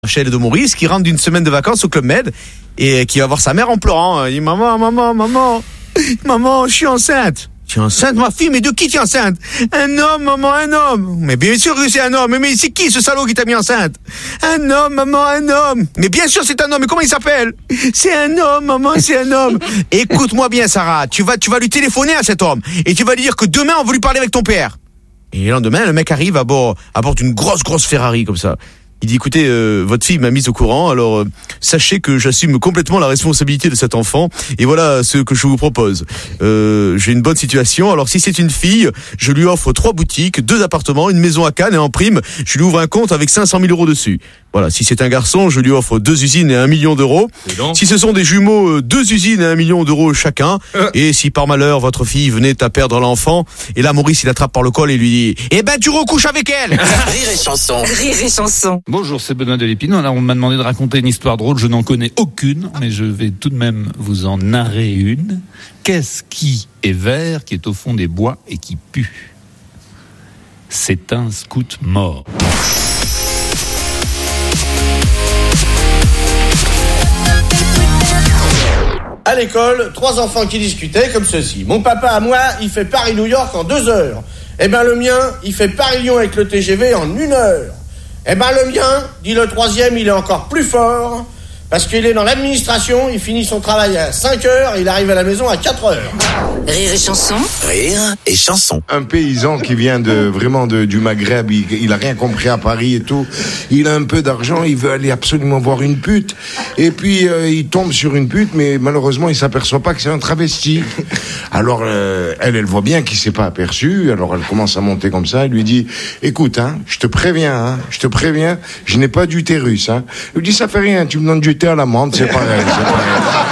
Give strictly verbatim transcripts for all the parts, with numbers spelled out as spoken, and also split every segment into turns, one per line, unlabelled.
Rachel de Maurice qui rentre d'une semaine de vacances au Club Med et qui va voir sa mère en pleurant. Il dit maman, maman, maman, maman, je suis enceinte. Tu es enceinte, ma fille? Mais de qui tu es enceinte? Un homme, maman, un homme. Mais bien sûr que c'est un homme. Mais c'est qui ce salaud qui t'a mis enceinte? Un homme, maman, un homme. Mais bien sûr c'est un homme. Mais comment il s'appelle? C'est un homme, maman, c'est un homme. Écoute-moi bien, Sarah. Tu vas, tu vas lui téléphoner à cet homme et tu vas lui dire que demain on veut lui parler avec ton père. Et le lendemain, le mec arrive à bord, à bord d'une grosse, grosse Ferrari comme ça. Il dit écoutez, euh, votre fille m'a mise au courant, alors euh, sachez que j'assume complètement la responsabilité de cet enfant et voilà ce que je vous propose. Euh, j'ai une bonne situation, alors si c'est une fille, je lui offre trois boutiques, deux appartements, une maison à Cannes et en prime, je lui ouvre un compte avec cinq cent mille euros dessus. Voilà, si c'est un garçon, je lui offre deux usines et un million d'euros. Si ce sont des jumeaux, deux usines et un million d'euros chacun. Euh. Et si par malheur votre fille venait à perdre l'enfant, et là Maurice il attrape par le col et lui dit eh ben tu recouches avec elle.
Rire et chanson. Rire et chanson.
Bonjour, c'est Benoît Delépine. Alors, on m'a demandé de raconter une histoire drôle. Je n'en connais aucune, mais je vais tout de même vous en narrer une. Qu'est-ce qui est vert, qui est au fond des bois et qui pue? C'est un scout mort.
À l'école, trois enfants qui discutaient comme ceci. Mon papa à moi, il fait Paris-New York en deux heures. Eh ben le mien, il fait Paris-Lyon avec le T G V en une heure. Eh ben le mien, dit le troisième, il est encore plus fort, parce qu'il est dans l'administration, il finit son travail à cinq heures et il arrive à la maison à quatre heures.
Rire et chanson. Rire et chanson.
Un paysan qui vient de vraiment de, du Maghreb, il, il a rien compris à Paris et tout. Il a un peu d'argent, il veut aller absolument voir une pute. Et puis euh, il tombe sur une pute, mais malheureusement il s'aperçoit pas que c'est un travesti. Alors euh, elle, elle voit bien qu'il s'est pas aperçu. Alors elle commence à monter comme ça. Elle lui dit écoute, hein, je te préviens, hein, je te préviens, je n'ai pas d'utérus. Hein. Il lui dit ça fait rien, tu me donnes du thé à l'amande, c'est pareil, c'est pareil.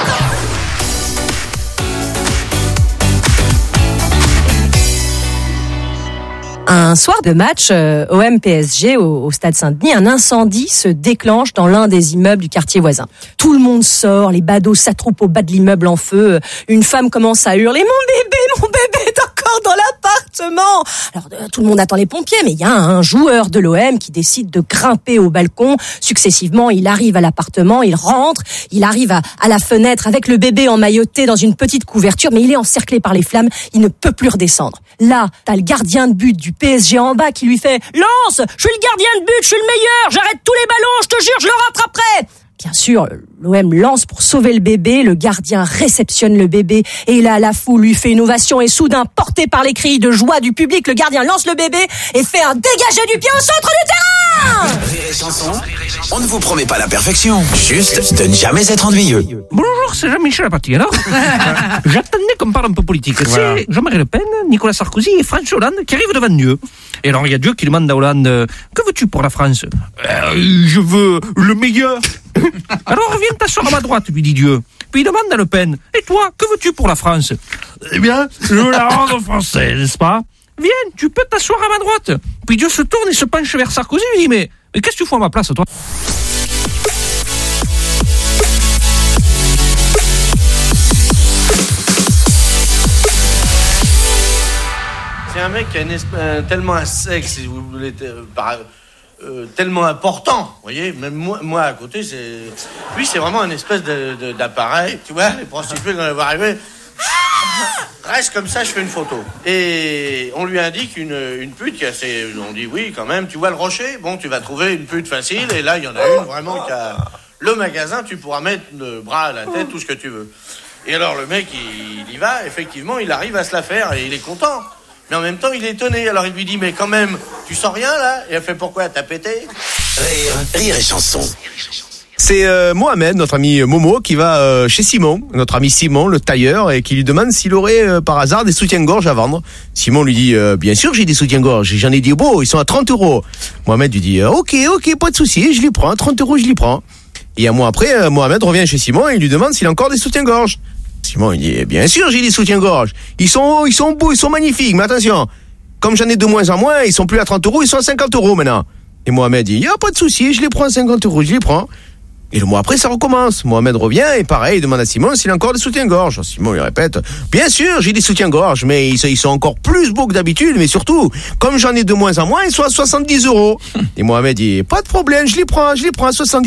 Un soir de match euh, O M P S G au, au stade Saint-Denis, un incendie se déclenche dans l'un des immeubles du quartier voisin. Tout le monde sort, les badauds s'attroupent au bas de l'immeuble en feu. Une femme commence à hurler « Mon bébé, mon bébé est encore dans l'appartement !» Alors euh, tout le monde attend les pompiers, mais il y a un joueur de l'O M qui décide de grimper au balcon. Successivement, il arrive à l'appartement, il rentre, il arrive à, à la fenêtre avec le bébé emmailloté dans une petite couverture, mais il est encerclé par les flammes, il ne peut plus redescendre. Là, t'as le gardien de but du P S G en bas qui lui fait « Lance, je suis le gardien de but, je suis le meilleur, j'arrête tous les ballons, je te jure, je le rattraperai !» Bien sûr, l'O M lance pour sauver le bébé, le gardien réceptionne le bébé et là, la foule lui fait une ovation et soudain, porté par les cris de joie du public, le gardien lance le bébé et fait un dégagé du pied au centre du terrain.
Rire et chanson, on ne vous promet pas la perfection, juste de ne jamais être ennuyeux.
Bonjour, c'est Jean-Michel Apathy. Alors, j'attendais qu'on parle un peu politique. Voilà. C'est Jean-Marie Le Pen, Nicolas Sarkozy et François Hollande qui arrivent devant Dieu. Et alors, il y a Dieu qui demande à Hollande « Que veux-tu pour la France ?»« euh, Je veux le meilleur. » Alors, viens t'asseoir à ma droite, lui dit Dieu. Puis il demande à Le Pen « Et toi, que veux-tu pour la France ?»« Eh bien, je veux la rendre française, n'est-ce pas ? Viens, tu peux t'asseoir à ma droite. » Puis Dieu se tourne et se penche vers Sarkozy et lui dit « Mais, mais qu'est-ce que tu fais à ma place, toi ?»
C'est un mec qui a une esp- un, tellement un sexe, si vous voulez, euh, par, euh, tellement important, vous voyez, même moi, moi à côté, c'est... Lui, c'est vraiment une espèce de, de, d'appareil, tu vois, les prostituées, quand elles vont arriver, reste comme ça, je fais une photo. Et on lui indique une, une pute qui a assez... On dit, oui, quand même, tu vois le rocher? Bon, tu vas trouver une pute facile, et là, il y en a une vraiment qui a... Le magasin, tu pourras mettre le bras à la tête, tout ce que tu veux. Et alors, le mec, il, il y va, effectivement, il arrive à se la faire, et il est content. Mais en même temps, il est étonné. Alors il lui dit, mais quand même, tu sens rien là? Et elle fait, pourquoi? T'as pété?
Rire, rire et chanson.
C'est euh, Mohamed, notre ami Momo, qui va euh, chez Simon, notre ami Simon, le tailleur, et qui lui demande s'il aurait euh, par hasard des soutiens-gorge à vendre. Simon lui dit, euh, bien sûr j'ai des soutiens-gorge, j'en ai dit, beau, ils sont à trente euros. Mohamed lui dit, euh, ok, ok, pas de souci, je les prends, trente euros, je les prends. Et un mois après, euh, Mohamed revient chez Simon et il lui demande s'il a encore des soutiens-gorge. Simon, il dit, bien sûr, j'ai des soutiens-gorge. Ils sont, ils sont beaux, ils sont magnifiques, mais attention, comme j'en ai de moins en moins, ils sont plus à trente euros, ils sont à cinquante euros maintenant. Et Mohamed dit, y a pas de souci, je les prends à cinquante euros, je les prends. Et le mois après, ça recommence. Mohamed revient et pareil, il demande à Simon s'il a encore des soutiens-gorge. Simon, il répète, bien sûr, j'ai des soutiens-gorge, mais ils sont, ils sont encore plus beaux que d'habitude, mais surtout, comme j'en ai de moins en moins, ils sont à soixante-dix euros. Et Mohamed dit, pas de problème, je les prends, je les prends à soixante-dix